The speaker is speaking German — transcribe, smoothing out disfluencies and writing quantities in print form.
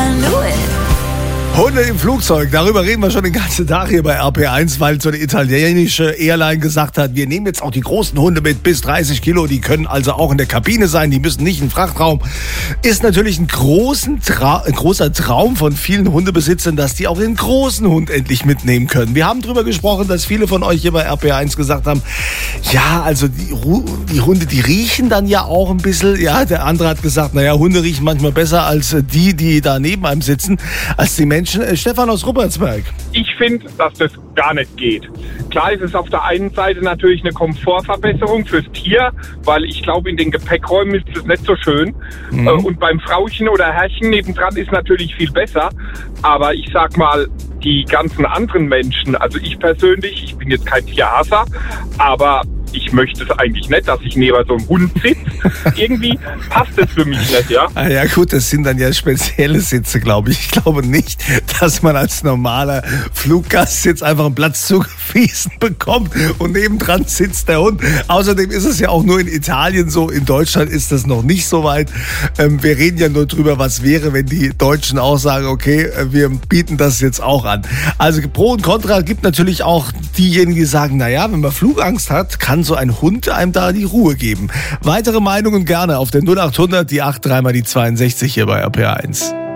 can do it. Hunde im Flugzeug, darüber reden wir schon den ganzen Tag hier bei RP1, weil so eine italienische Airline gesagt hat, wir nehmen jetzt auch die großen Hunde mit bis 30 Kilo, die können also auch in der Kabine sein, die müssen nicht im Frachtraum. Ist natürlich ein großer Traum von vielen Hundebesitzern, dass die auch den großen Hund endlich mitnehmen können. Wir haben darüber gesprochen, dass viele von euch hier bei RP1 gesagt haben, ja, also die Hunde, die riechen dann ja auch ein bisschen, ja, der andere hat gesagt, naja, Hunde riechen manchmal besser als die da neben einem sitzen, als die Menschen. Stefan aus Ruppertsberg. Ich finde, dass das gar nicht geht. Klar ist es auf der einen Seite natürlich eine Komfortverbesserung fürs Tier, weil ich glaube, in den Gepäckräumen ist es nicht so schön. Und beim Frauchen oder Herrchen nebendran ist natürlich viel besser. Aber ich sag mal, die ganzen anderen Menschen, also ich persönlich, ich bin jetzt kein Tierhasser, aber ich möchte es eigentlich nicht, dass ich neben so einem Hund sitze. Irgendwie passt das für mich nicht, ja? Ah ja gut, das sind dann ja spezielle Sitze, glaube ich. Ich glaube nicht, dass man als normaler Fluggast jetzt einfach einen Platz zugewiesen bekommt und nebendran sitzt der Hund. Außerdem ist es ja auch nur in Italien so, in Deutschland ist das noch nicht so weit. Wir reden ja nur drüber, was wäre, wenn die Deutschen auch sagen, okay, wir bieten das jetzt auch an. Also Pro und Contra gibt natürlich auch diejenigen, die sagen, naja, wenn man Flugangst hat, kann so ein Hund einem da die Ruhe geben. Weitere Meinungen gerne auf der 0800 die 83 mal die 62 hier bei RP1.